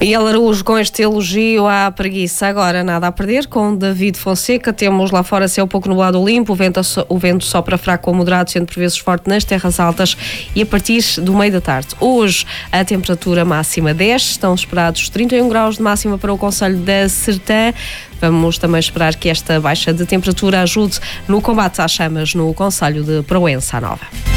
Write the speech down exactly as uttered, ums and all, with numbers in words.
E Araújo com este elogio à preguiça. Agora nada a perder com David Fonseca. Temos lá fora céu pouco nublado ou limpo, o vento, o vento sopra fraco ou moderado, sendo por vezes forte nas terras altas e a partir do meio da tarde. Hoje a temperatura máxima dez, estão esperados trinta e um graus de máxima para o concelho da Sertã. Vamos também esperar que esta baixa de temperatura ajude no combate às chamas no concelho de Proença Nova.